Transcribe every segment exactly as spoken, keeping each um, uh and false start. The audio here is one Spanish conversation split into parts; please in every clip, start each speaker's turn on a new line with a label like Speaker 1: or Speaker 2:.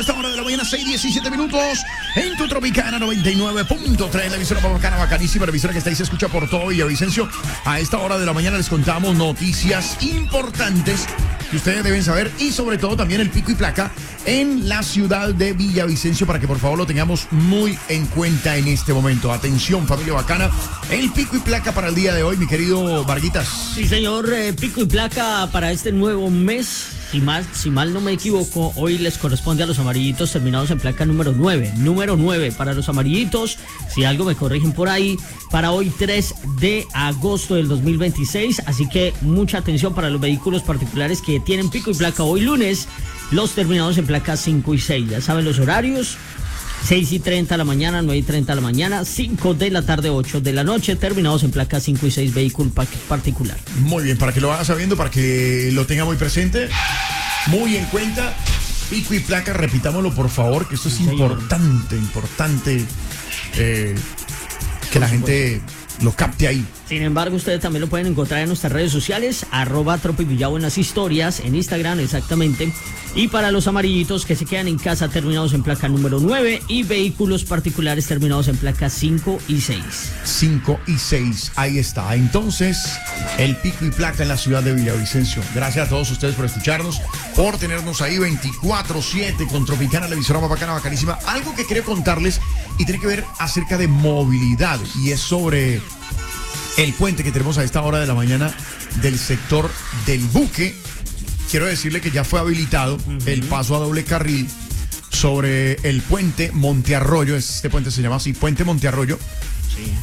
Speaker 1: esta hora de la mañana, seis diecisiete minutos, en tu Tropicana noventa y nueve punto tres, la emisora bacana, bacanísima, la emisora que está ahí se escucha por todo Villavicencio. A esta hora de la mañana les contamos noticias importantes que ustedes deben saber y sobre todo también el pico y placa en la ciudad de Villavicencio para que por favor lo tengamos muy en cuenta en este momento. Atención, familia bacana, el pico y placa para el día de hoy, mi querido Varguitas.
Speaker 2: Sí, señor, eh, pico y placa para este nuevo mes. Si mal, si mal no me equivoco, hoy les corresponde a los amarillitos terminados en placa número nueve. Número nueve para los amarillitos, si algo me corrigen por ahí, para hoy tres de agosto del dos mil veintiséis. Así que mucha atención para los vehículos particulares que tienen pico y placa hoy lunes, los terminados en placa cinco y seis. Ya saben los horarios. seis y treinta de la mañana, nueve y treinta de la mañana, cinco de la tarde, ocho de la noche, terminados en placa cinco y seis, vehículo particular.
Speaker 1: Muy bien, para que lo vaya sabiendo, para que lo tenga muy presente, muy en cuenta, pico y placa, repitámoslo por favor, que esto es sí, importante, importante, eh, que la gente lo capte ahí.
Speaker 2: Sin embargo, ustedes también lo pueden encontrar en nuestras redes sociales, arroba Tropivillavo en las historias, en Instagram exactamente. Y para los amarillitos que se quedan en casa terminados en placa número nueve y vehículos particulares terminados en placa cinco y seis.
Speaker 1: cinco y seis, ahí está. Entonces, el pico y placa en la ciudad de Villavicencio. Gracias a todos ustedes por escucharnos, por tenernos ahí veinticuatro siete con Tropicana, la emisora más bacana, bacanísima. Algo que quería contarles y tiene que ver acerca de movilidad y es sobre el puente que tenemos a esta hora de la mañana del sector del Buque. Quiero decirle que ya fue habilitado uh-huh. el paso a doble carril sobre el puente Montearroyo. Este puente se llama así, Puente Montearroyo. Sí.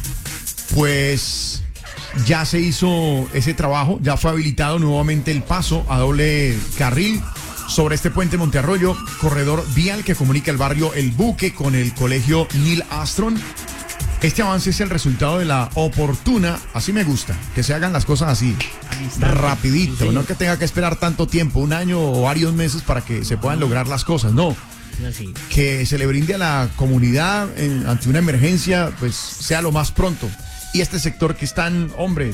Speaker 1: Pues ya se hizo ese trabajo, ya fue habilitado nuevamente el paso a doble carril sobre este puente Montearroyo, corredor vial que comunica el barrio El Buque con el colegio Neil Armstrong. Este avance es el resultado de la oportuna, así me gusta, que se hagan las cosas así, rapidito, sí, no que tenga que esperar tanto tiempo, un año o varios meses para que se puedan lograr las cosas, no. Así. Que se le brinde a la comunidad en, ante una emergencia, pues sea lo más pronto. Y este sector que es tan, hombre,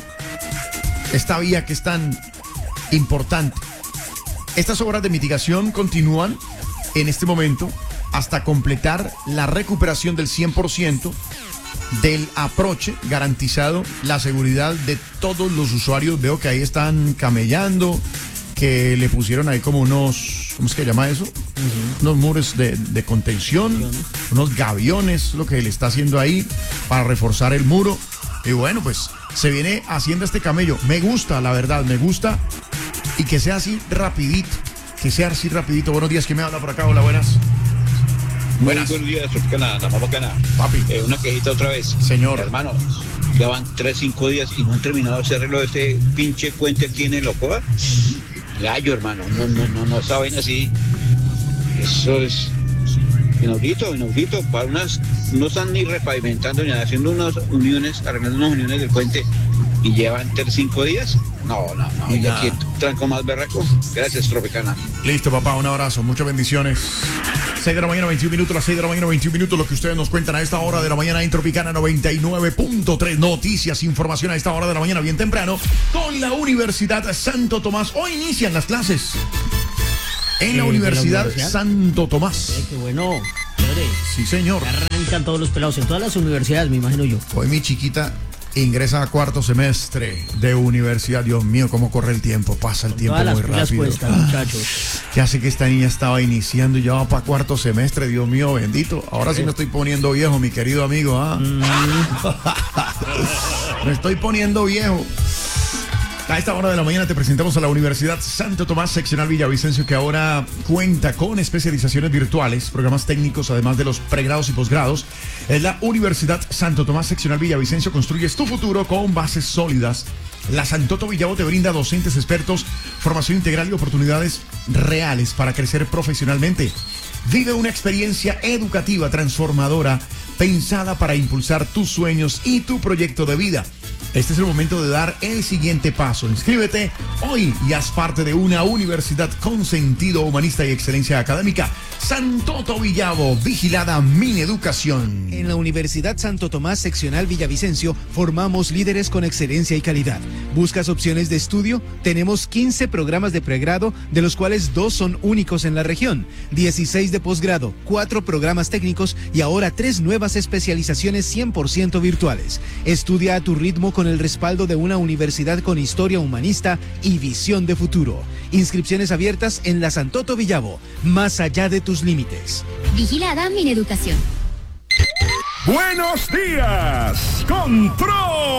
Speaker 1: esta vía que es tan importante. Estas obras de mitigación continúan en este momento hasta completar la recuperación del cien por ciento del aproche, garantizado la seguridad de todos los usuarios. Veo que ahí están camellando, que le pusieron ahí como unos, ¿cómo es que se llama eso? Uh-huh. Unos muros de, de contención, gaviones. Unos gaviones, lo que le está haciendo ahí para reforzar el muro. Y bueno, pues se viene haciendo este camello. Me gusta, la verdad, me gusta. Y que sea así rapidito, que sea así rapidito. Buenos días, ¿quién me habla por acá? Hola, buenas.
Speaker 3: Buenas. Buenos días, Tropicana, la más bacana.
Speaker 1: Papi.
Speaker 3: Eh, una quejita otra vez.
Speaker 1: Señor.
Speaker 3: Hermano, ya van tres, cinco días y no han terminado ese arreglo de ese pinche puente aquí en el Ocoa. Gallo, hermano, no, no, no, no saben así. Eso es inaudito, inaudito. Para unas, no están ni repavimentando ni haciendo unas uniones, arreglando unas uniones del puente y llevan tres, cinco días. No, no, no, y aquí tranco más berraco. Gracias, Tropicana.
Speaker 1: Listo, papá, un abrazo, muchas bendiciones. seis de la mañana, veintiún minutos, las seis de la mañana, veintiún minutos, lo que ustedes nos cuentan a esta hora de la mañana en Tropicana noventa y nueve punto tres. Noticias, información a esta hora de la mañana, bien temprano, con la Universidad Santo Tomás. Hoy inician las clases en eh, la, Universidad la Universidad Santo Tomás.
Speaker 2: Eh, qué bueno, chévere.
Speaker 1: Sí, señor.
Speaker 2: Arrancan todos los pelados en todas las universidades, me imagino yo.
Speaker 1: Hoy mi chiquita ingresa a cuarto semestre de universidad. Dios mío, cómo corre el tiempo, pasa el
Speaker 2: Con
Speaker 1: tiempo muy rápido.
Speaker 2: Cuesta, muchachos.
Speaker 1: Ya sé que esta niña estaba iniciando y ya va para cuarto semestre, Dios mío, bendito. Ahora sí me estoy poniendo viejo, mi querido amigo. ¿Ah? Mm. Me estoy poniendo viejo. A esta hora de la mañana te presentamos a la Universidad Santo Tomás, seccional Villavicencio, que ahora cuenta con especializaciones virtuales, programas técnicos, además de los pregrados y posgrados. En la Universidad Santo Tomás, seccional Villavicencio, construyes tu futuro con bases sólidas. La Santoto Villavo te brinda docentes expertos, formación integral y oportunidades reales para crecer profesionalmente. Vive una experiencia educativa transformadora, pensada para impulsar tus sueños y tu proyecto de vida. Este es el momento de dar el siguiente paso. Inscríbete hoy y haz parte de una universidad con sentido humanista y excelencia académica. Santo Villavo, vigilada Mineducación.
Speaker 4: En la Universidad Santo Tomás Seccional Villavicencio formamos líderes con excelencia y calidad. ¿Buscas opciones de estudio? Tenemos quince programas de pregrado, de los cuales dos son únicos en la región, dieciséis de posgrado, cuatro programas técnicos y ahora tres nuevas especializaciones cien por ciento virtuales. Estudia a tu ritmo con el respaldo de una universidad con historia humanista y visión de futuro. Inscripciones abiertas en la Santo Villavo, más allá de tus límites.
Speaker 5: Vigilada Mineducación.
Speaker 6: Buenos días, Control.